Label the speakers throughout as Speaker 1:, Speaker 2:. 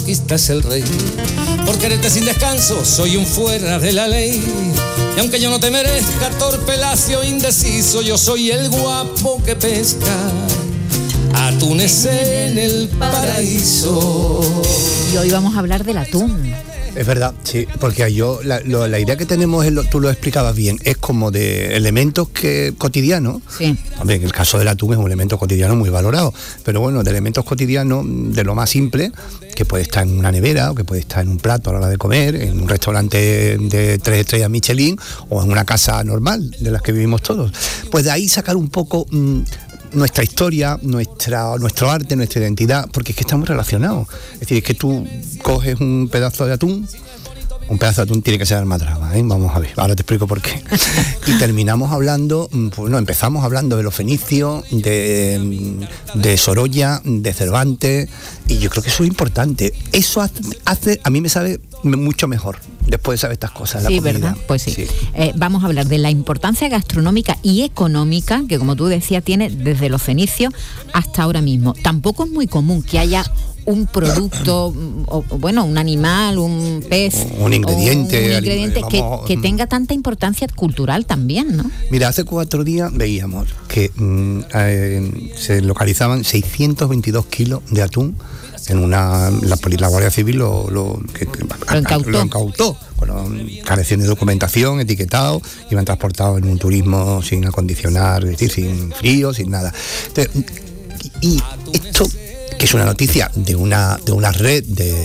Speaker 1: masoquista es el rey. Por quererte sin descanso soy un fuera de la ley. Y aunque yo no te merezca, torpe, lacio, indeciso, yo soy el guapo que pesca atunes en el paraíso.
Speaker 2: Y hoy vamos a hablar del atún.
Speaker 3: Es verdad, sí, porque la idea que tenemos, tú lo explicabas bien, es como de elementos cotidianos.
Speaker 2: Sí.
Speaker 3: Hombre, en el caso del atún es un elemento cotidiano muy valorado, pero bueno, de elementos cotidianos, de lo más simple, que puede estar en una nevera, o que puede estar en un plato a la hora de comer, en un restaurante de 3 estrellas Michelin, o en una casa normal, de las que vivimos todos. Pues de ahí sacar un poco nuestra historia, nuestro arte, nuestra identidad, porque es que estamos relacionados. Es decir, es que tú coges un pedazo de atún tiene que ser almadraba, ¿eh? Vamos a ver, ahora te explico por qué. Y terminamos hablando, empezamos hablando de los fenicios, de Sorolla, de Cervantes, y yo creo que eso es importante. Eso hace a mí me sabe mucho mejor después de saber estas cosas.
Speaker 2: Sí,
Speaker 3: la comida.
Speaker 2: ¿verdad? Pues sí.
Speaker 3: Sí.
Speaker 2: Vamos a hablar de la importancia gastronómica y económica que, como tú decías, tiene desde los fenicios hasta ahora mismo. Tampoco es muy común que haya un producto, un animal, un pez,
Speaker 3: un ingrediente
Speaker 2: que tenga tanta importancia cultural también, ¿no?
Speaker 3: Mira, hace 4 días veíamos que se localizaban 622 kilos de atún en la Guardia Civil lo incautó. Bueno, carecían de documentación, etiquetado, iban transportados en un turismo sin acondicionar, es decir, sin frío, sin nada. Entonces, y esto, que es una noticia de una red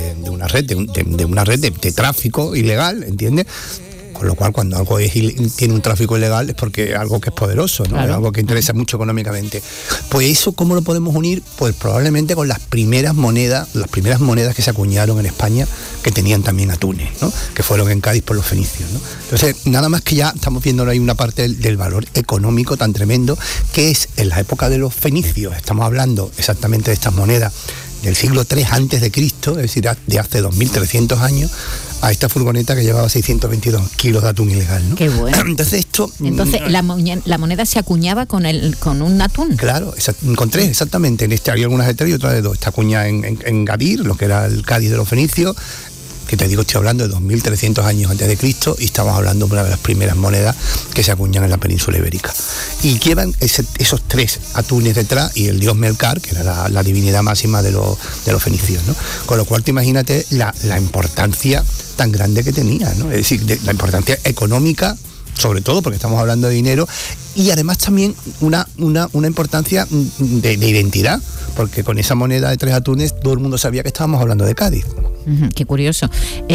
Speaker 3: de tráfico ilegal, ¿entiendes? Con lo cual, cuando algo tiene un tráfico ilegal es porque es algo que es poderoso, ¿no?
Speaker 2: Claro.
Speaker 3: Es algo que interesa mucho económicamente. Pues eso, ¿cómo lo podemos unir? Pues probablemente con las primeras monedas que se acuñaron en España, que tenían también atunes, ¿no? Que fueron en Cádiz por los fenicios, ¿no? Entonces, nada más que ya estamos viendo ahí una parte del valor económico tan tremendo, que es en la época de los fenicios. Estamos hablando exactamente de estas monedas del siglo III antes de Cristo, es decir, de hace 2300 años, a esta furgoneta que llevaba 622 kilos de atún ilegal, ¿no?
Speaker 2: Qué bueno.
Speaker 3: Entonces
Speaker 2: la moneda se acuñaba con un atún.
Speaker 3: Claro, con 3, exactamente. Hay algunas de 3 y otras de 2. Está acuñada en Gadir, lo que era el Cádiz de los fenicios, que te digo, estoy hablando de 2300 años antes de Cristo, y estamos hablando de una de las primeras monedas que se acuñan en la península ibérica. Y llevan esos 3 atunes detrás, y el dios Melcar, que era la divinidad máxima de los fenicios, ¿no? Con lo cual, te imagínate la importancia tan grande que tenía, ¿no? Es decir, la importancia económica, sobre todo porque estamos hablando de dinero, y además también una importancia de identidad, porque con esa moneda de 3 atunes todo el mundo sabía que estábamos hablando de Cádiz.
Speaker 2: Qué curioso.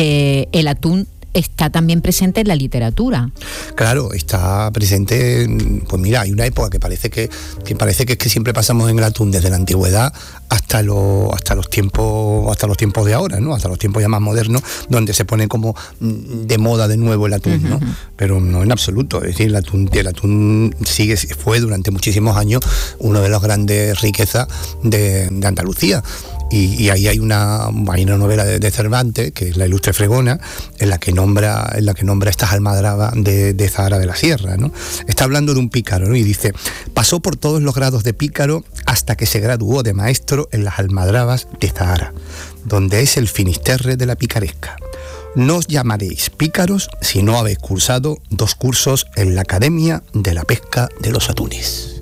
Speaker 2: El atún está también presente en la literatura.
Speaker 3: Claro, está presente. Pues mira, hay una época que parece que es que siempre pasamos en el atún desde la antigüedad hasta los tiempos de ahora, ¿no? Hasta los tiempos ya más modernos, donde se pone como de moda de nuevo el atún, ¿no? Pero no en absoluto. Es decir, el atún fue durante muchísimos años una de las grandes riquezas de Andalucía. Y ahí hay una novela de Cervantes, que es La Ilustre Fregona, en la que nombra estas almadrabas de Zahara de la Sierra, ¿no? Está hablando de un pícaro, ¿no? Y dice: pasó por todos los grados de pícaro hasta que se graduó de maestro en las almadrabas de Zahara, donde es el finisterre de la picaresca. No os llamaréis pícaros si no habéis cursado 2 cursos en la Academia de la Pesca de los Atunes.